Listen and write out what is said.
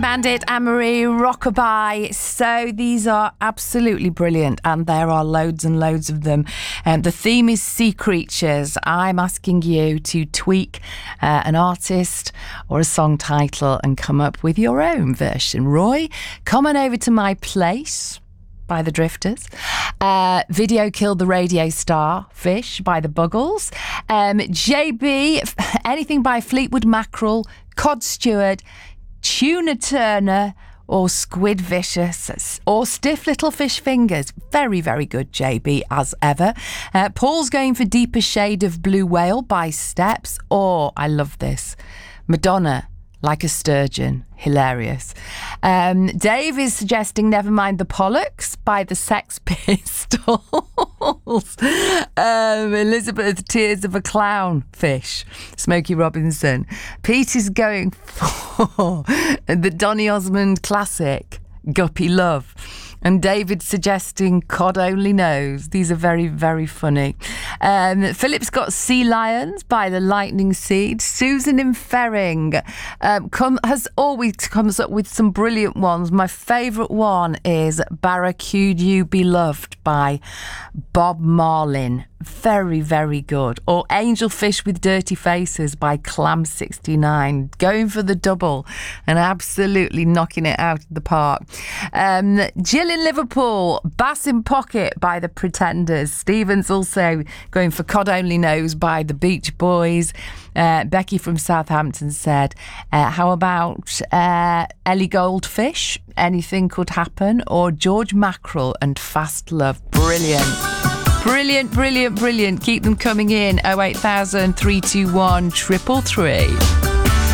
Clean Bandit, Anne-Marie, Rockabye. So these are absolutely brilliant, and there are loads and loads of them. The theme is sea creatures. I'm asking you to tweak an artist or a song title and come up with your own version. Roy, come on over to My Place by the Drifters. Video Killed the Radio Star, Fish by the Buggles. JB, anything by Fleetwood Mackerel, Cod Stewart, Tuna Turner, or Squid Vicious, or Stiff Little Fish Fingers. Very, very good, JB, as ever. Paul's going for Deeper Shade of Blue Whale by Steps, or, I love this, Madonna, Like a Sturgeon. Hilarious. Dave is suggesting Nevermind the Pollux by the Sex Pistols. Elizabeth, Tears of a Clown, Fish, Smokey Robinson. Pete is going for the Donny Osmond classic, Guppy Love. And David suggesting God Only Knows. These are very, very funny. Philip's got Sea Lions by the Lightning Seed. Susan in Ferring has always comes up with some brilliant ones. My favourite one is Barracuda You Beloved by Bob Marlin. Very, very good. Or Angelfish with Dirty Faces by Clam69. Going for the double and absolutely knocking it out of the park. Jill in Liverpool, Bass in Pocket by the Pretenders. Stephen's also going for God Only Knows by the Beach Boys. Becky from Southampton said, how about Ellie Goldfish, Anything Could Happen, or George Mackerel and Fast Love. Brilliant. Brilliant, brilliant, brilliant. Keep them coming in. 08000 321 333.